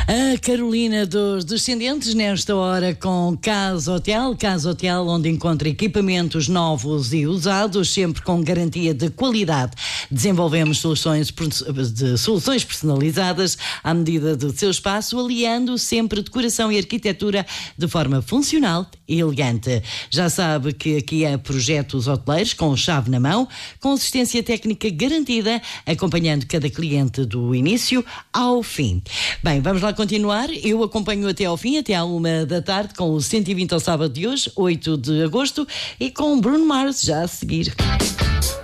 A Carolina dos Descendentes, nesta hora com Casa Hotel. Casa Hotel, onde encontra equipamentos novos e usados, sempre com garantia de qualidade. Desenvolvemos soluções personalizadas à medida do seu espaço, aliando sempre decoração e arquitetura de forma funcional e elegante. Já sabe que aqui há projetos hoteleiros com chave na mão, com assistência técnica garantida, acompanhando cada cliente do início ao fim. Bem, vamos lá continuar. Eu acompanho até ao fim, até à 1 da tarde, com o 120 ao sábado de hoje, 8 de agosto, e com Bruno Mars já a seguir.